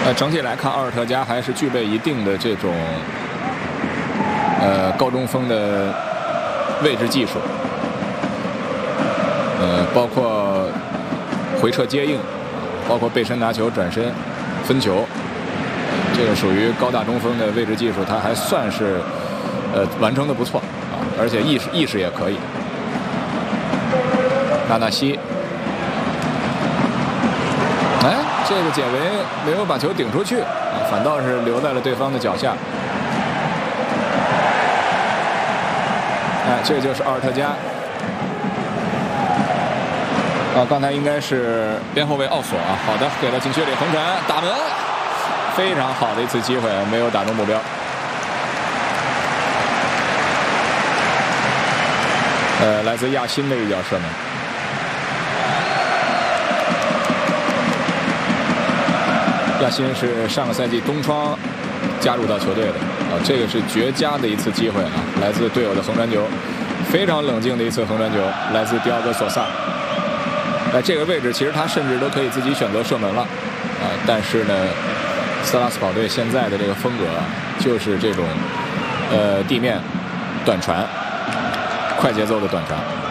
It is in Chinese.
整体来看，奥尔特加还是具备一定的这种高中锋的位置技术，包括回撤接应，包括背身拿球、转身、分球，这个属于高大中锋的位置技术，他还算是完成的不错啊，而且意识也可以。纳西。这个解围没有把球顶出去啊，反倒是留在了对方的脚下。这就是奥尔特加。刚才应该是边后卫奥索啊。好的，给了禁区里横传打门，非常好的一次机会，没有打中目标。来自亚辛的一脚射门。亚辛是上个赛季冬窗加入到球队的啊，这个是绝佳的一次机会啊，来自队友的横传球，非常冷静的一次横传球，来自迪奥戈索萨。在这个位置，其实他甚至都可以自己选择射门了啊，但是呢，斯拉斯堡队现在的这个风格就是这种地面短传，快节奏的短传。